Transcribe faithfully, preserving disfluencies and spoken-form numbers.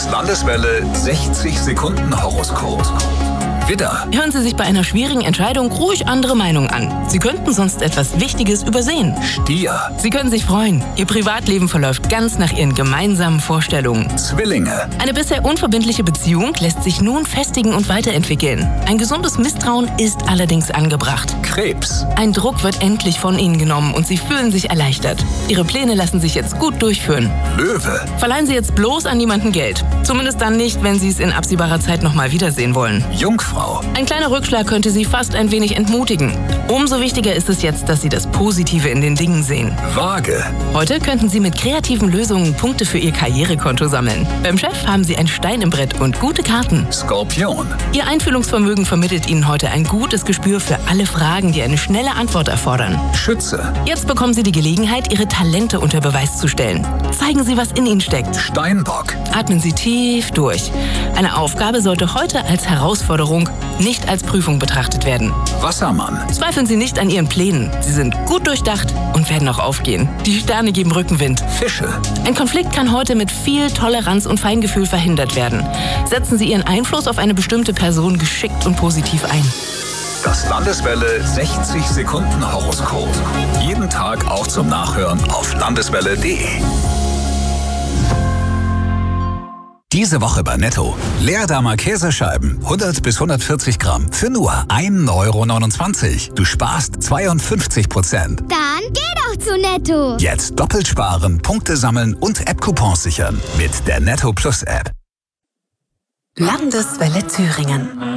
Das Landeswelle sechzig Sekunden Horoskop. Widder. Hören Sie sich bei einer schwierigen Entscheidung ruhig andere Meinungen an. Sie könnten sonst etwas Wichtiges übersehen. Stier. Sie können sich freuen. Ihr Privatleben verläuft ganz nach Ihren gemeinsamen Vorstellungen. Zwillinge. Eine bisher unverbindliche Beziehung lässt sich nun festigen und weiterentwickeln. Ein gesundes Misstrauen ist allerdings angebracht. Krebs. Ein Druck wird endlich von Ihnen genommen und Sie fühlen sich erleichtert. Ihre Pläne lassen sich jetzt gut durchführen. Löwe. Verleihen Sie jetzt bloß an niemanden Geld. Zumindest dann nicht, wenn Sie es in absehbarer Zeit nochmal wiedersehen wollen. Jungfrau. Ein kleiner Rückschlag könnte Sie fast ein wenig entmutigen. Umso wichtiger ist es jetzt, dass Sie das Positive in den Dingen sehen. Waage. Heute könnten Sie mit kreativen Lösungen Punkte für Ihr Karrierekonto sammeln. Beim Chef haben Sie ein Stein im Brett und gute Karten. Skorpion. Ihr Einfühlungsvermögen vermittelt Ihnen heute ein gutes Gespür für alle Fragen, die eine schnelle Antwort erfordern. Schütze. Jetzt bekommen Sie die Gelegenheit, Ihre Talente unter Beweis zu stellen. Zeigen Sie, was in Ihnen steckt. Steinbock. Atmen Sie tief durch. Eine Aufgabe sollte heute als Herausforderung, nicht als Prüfung betrachtet werden. Wassermann. Zweifeln Sie nicht an Ihren Plänen. Sie sind gut durchdacht und werden auch aufgehen. Die Sterne geben Rückenwind. Fische. Ein Konflikt kann heute mit viel Toleranz und Feingefühl verhindert werden. Setzen Sie Ihren Einfluss auf eine bestimmte Person geschickt und positiv ein. Das Landeswelle sechzig Sekunden Horoskop. Jeden Tag auch zum Nachhören auf landeswelle punkt de. Diese Woche bei Netto. Leerdamer Käsescheiben, hundert bis hundertvierzig Gramm, für nur ein Euro neunundzwanzig. Du sparst zweiundfünfzig Prozent. Dann geh doch zu Netto. Jetzt doppelt sparen, Punkte sammeln und App-Coupons sichern. Mit der Netto Plus App. Landeswelle Thüringen.